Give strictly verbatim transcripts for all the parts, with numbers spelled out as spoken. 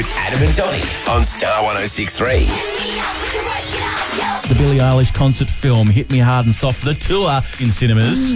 Adam and Donny on Star one oh six three. The Billie Eilish concert film Hit Me Hard and Soft, the tour in cinemas.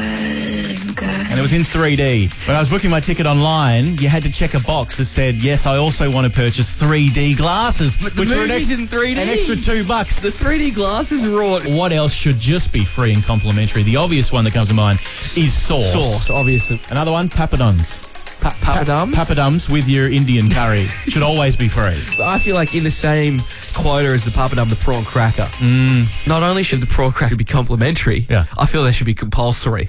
And it was in three D. When I was booking my ticket online, you had to check a box that said, yes, I also want to purchase three D glasses. But the which were an movie's ex- in three D. An extra two bucks. The three D glasses are raw. What else should just be free and complimentary? The obvious one that comes to mind is sauce. Sauce, obviously. Another one, papadums. Pa- papadums? Papadums with your Indian curry should always be free. I feel like in the same quota as the papadum, the prawn cracker. Mm. Not only should the prawn cracker be complimentary, Yeah. I feel they should be compulsory.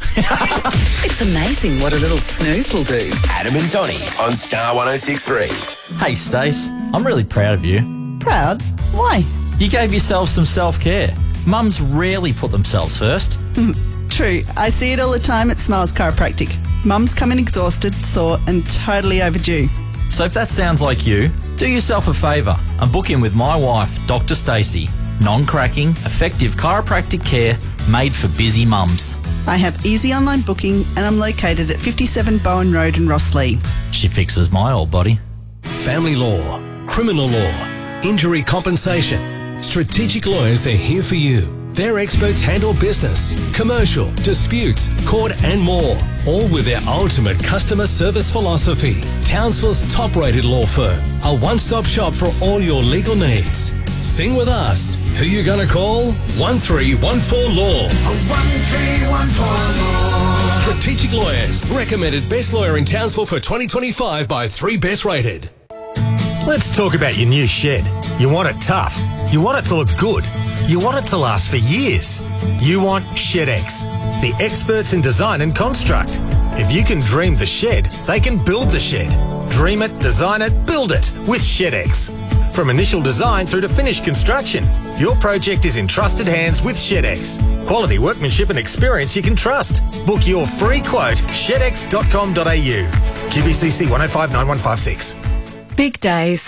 It's amazing what a little snooze will do. Adam and Donny on Star one oh six three. Hey, Stace, I'm really proud of you. Proud? Why? You gave yourself some self-care. Mums rarely put themselves first. True. I see it all the time at Smiles Chiropractic. Mums come in exhausted, sore and totally overdue. So if that sounds like you, do yourself a favour and book in with my wife, Doctor Stacey. Non-cracking, effective chiropractic care made for busy mums. I have easy online booking and I'm located at fifty-seven Bowen Road in Rosslea. She fixes my old body. Family law, criminal law, injury compensation. Strategic Lawyers are here for you. Their experts handle business, commercial, disputes, court and more. All with their ultimate customer service philosophy. Townsville's top-rated law firm. A one-stop shop for all your legal needs. Sing with us. Who you gonna call? one three one four law. one three one four law. Strategic Lawyers. Recommended best lawyer in Townsville for twenty twenty-five by three Best Rated. Let's talk about your new shed. You want it tough. You want it to look good. You want it to last for years. You want ShedX, the experts in design and construct. If you can dream the shed, they can build the shed. Dream it, design it, build it with ShedX. From initial design through to finished construction, your project is in trusted hands with ShedX. Quality workmanship and experience you can trust. Book your free quote, shed x dot com dot a u. Q B C C one oh five nine one five six. Big days,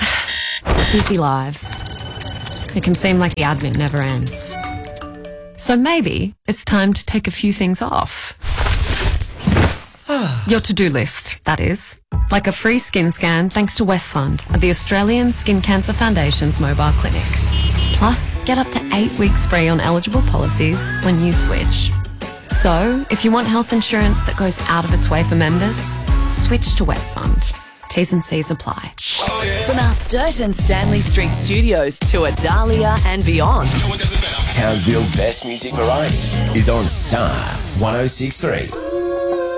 busy lives. It can seem like the admin never ends. So maybe it's time to take a few things off. Your to-do list, that is. Like a free skin scan thanks to Westfund at the Australian Skin Cancer Foundation's mobile clinic. Plus, get up to eight weeks free on eligible policies when you switch. So, if you want health insurance that goes out of its way for members, switch to Westfund. T's and C's apply. From our Sturt and Stanley Street studios to Adalia and beyond. Townsville's best music variety is on Star one oh six three.